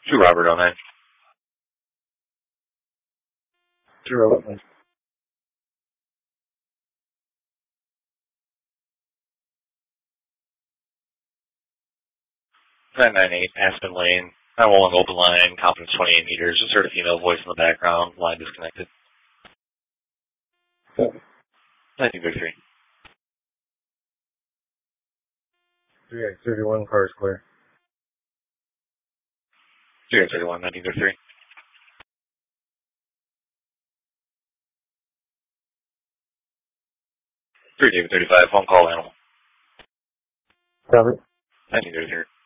To Robert on that. 011. 998 Aspen Lane. 911 open line, confidence 28 meters. Just heard a female voice in the background. Line disconnected. 1933. 3X31, car is clear. 331, 1933. 3 David 35, phone call animal. Cover. 1933.